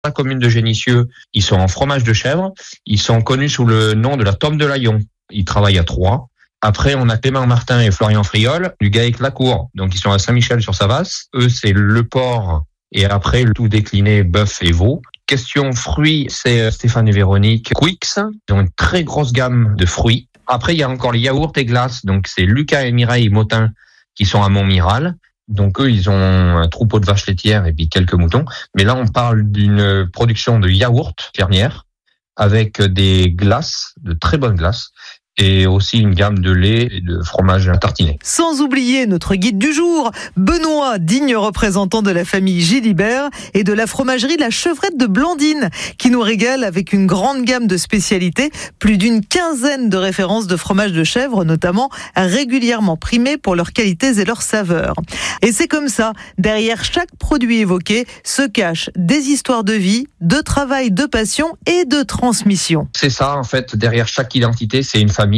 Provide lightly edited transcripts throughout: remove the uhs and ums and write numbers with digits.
la commune de Génissieux, ils sont en fromage de chèvre. Ils sont connus sous le nom de la Tome de Layon. Ils travaillent à Troyes. Après, on a Clément Martin et Florian Friol du GAEC Lacour. Donc, ils sont à Saint-Michel-sur-Savasse. Eux, c'est le porc et après, le tout décliné bœuf et veau. Question fruits, c'est Stéphane et Véronique Quix. Ils ont une très grosse gamme de fruits. Après, il y a encore les yaourts et glaces. Donc, c'est Lucas et Mireille Motin qui sont à Montmiral. Donc, eux, ils ont un troupeau de vaches laitières et puis quelques moutons. Mais là, on parle d'une production de yaourts fermière avec des glaces, de très bonnes glaces. Et aussi une gamme de lait et de fromage à tartiner. Sans oublier notre guide du jour, Benoît, digne représentant de la famille Gilibert et de la fromagerie La Chevrette de Blandine, qui nous régale avec une grande gamme de spécialités, plus d'une quinzaine de références de fromage de chèvre, notamment régulièrement primés pour leurs qualités et leurs saveurs. Et c'est comme ça, derrière chaque produit évoqué, se cachent des histoires de vie, de travail, de passion et de transmission. C'est ça, en fait, derrière chaque identité, c'est une famille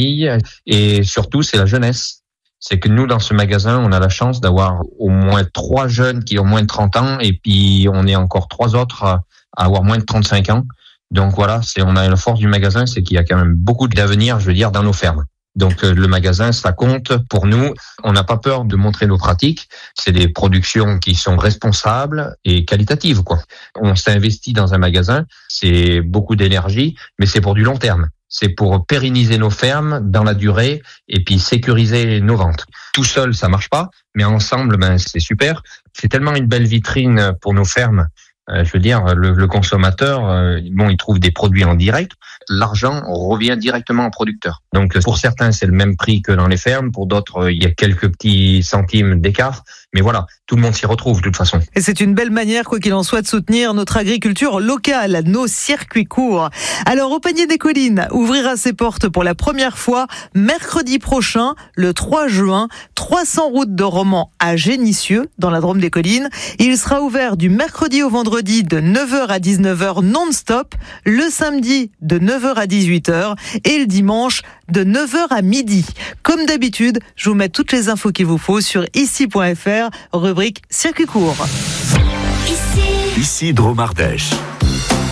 et surtout, c'est la jeunesse. C'est que nous, dans ce magasin, on a la chance d'avoir au moins 3 jeunes qui ont moins de 30 ans et puis on est encore 3 autres à avoir moins de 35 ans. Donc voilà, on a la force du magasin, c'est qu'il y a quand même beaucoup d'avenir, je veux dire, dans nos fermes. Donc le magasin, ça compte pour nous. On n'a pas peur de montrer nos pratiques. C'est des productions qui sont responsables et qualitatives, quoi. On s'est investi dans un magasin, c'est beaucoup d'énergie, mais c'est pour du long terme. C'est pour pérenniser nos fermes dans la durée et puis sécuriser nos ventes. Tout seul, ça marche pas, mais ensemble, c'est super. C'est tellement une belle vitrine pour nos fermes. Je veux dire, le consommateur, il trouve des produits en direct. L'argent revient directement au producteur. Donc, pour certains, c'est le même prix que dans les fermes. Pour d'autres, il y a quelques petits centimes d'écart. Mais voilà, tout le monde s'y retrouve de toute façon. Et c'est une belle manière, quoi qu'il en soit, de soutenir notre agriculture locale, nos circuits courts. Alors, au Panier des Collines ouvrira ses portes pour la première fois mercredi prochain, le 3 juin, 300 routes de Romans à Génissieux, dans la Drôme des Collines. Il sera ouvert du mercredi au vendredi de 9h à 19h non-stop, le samedi de 9h à 18h et le dimanche de 9h à midi. Comme d'habitude, je vous mets toutes les infos qu'il vous faut sur ici.fr, rubrique circuit court. Ici Drôme Ardèche.